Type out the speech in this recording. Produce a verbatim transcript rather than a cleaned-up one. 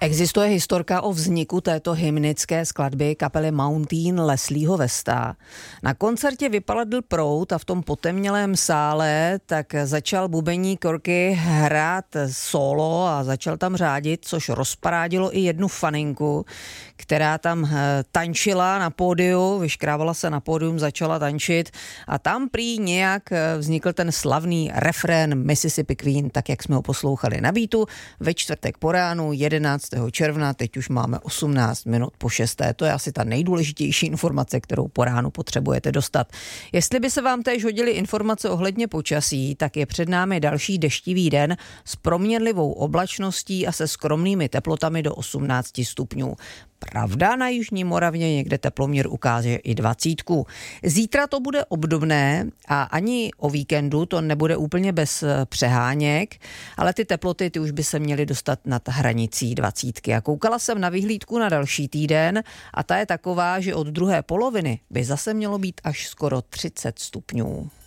Existuje historka o vzniku této hymnické skladby kapely Mountain Leslieho Westa. Na koncertě vypadl proud a v tom potemnělém sále tak začal bubeník Corky hrát solo a začal tam řádit, což rozparádilo i jednu faninku, která tam tančila na pódiu, vyškrávala se na pódium, začala tančit a tam prý nějak vznikl ten slavný refrén Mississippi Queen, tak jak jsme ho poslouchali na beatu ve čtvrtek po ránu jedenáctého června, teď už máme osmnáct minut po šesté. To je asi ta nejdůležitější informace, kterou po ránu potřebujete dostat. Jestli by se vám též hodily informace ohledně počasí, tak je před námi další deštivý den s proměnlivou oblačností a se skromnými teplotami do osmnáct stupňů. Pravda, na jižní Moravě někde teploměr ukáže i dvacítku. Zítra to bude obdobné a ani o víkendu to nebude úplně bez přeháněk, ale ty teploty ty už by se měly dostat nad hranicí dvacítky. A koukala jsem na vyhlídku na další týden a ta je taková, že od druhé poloviny by zase mělo být až skoro třicet stupňů.